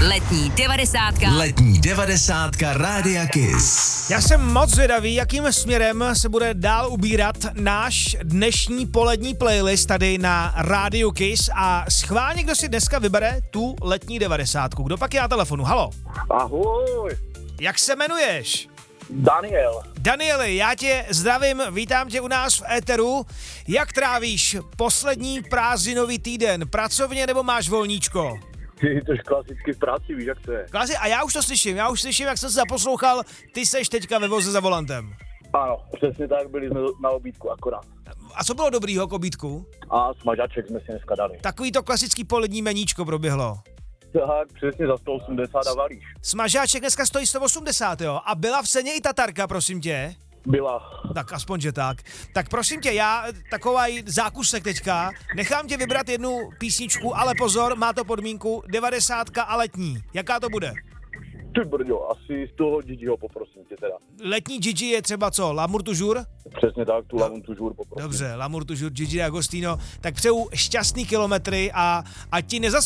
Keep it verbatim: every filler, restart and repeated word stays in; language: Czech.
Letní devadesátka. Letní devadesátka Rádia Kiss. Já jsem moc zvědavý, jakým směrem se bude dál ubírat náš dnešní polední playlist tady na Rádiu Kiss a schválně, kdo si dneska vybere tu letní devadesátku. Kdo pak je na telefonu? Halo. Ahoj. Jak se jmenuješ? Daniel. Danieli, já tě zdravím, vítám tě u nás v éteru. Jak trávíš poslední prázdninový týden? Pracovně nebo máš volníčko? Ty jsi klasicky v práci, víš, jak to je. Klasi, a já už to slyším, já už slyším, jak jsem se zaposlouchal, ty seš teďka ve voze za volantem. Ano, přesně tak, byli jsme na obídku akorát. A co bylo dobrýho k obídku? A smažaček jsme si dneska dali. Takový to klasický polední meníčko proběhlo. Tak, přesně za sto osmdesát a valíš. Smažáček dneska stojí sto osmdesát, jo? A byla v ceně i tatarka, prosím tě? Byla. Tak aspoň, že tak. Tak prosím tě, já takový zákusek teďka, nechám tě vybrat jednu písničku, ale pozor, má to podmínku devadesátka a letní. Jaká to bude? Ty brďo, asi z toho Gigiho poprosím tě teda. Letní Gigi je třeba co? L'amour toujours? Přesně tak, tu Lavun toujours poprosím. Dobře, L'amour toujours, Gigi D'Agostino. Tak přeju šťastný kilometry a ať ti nezas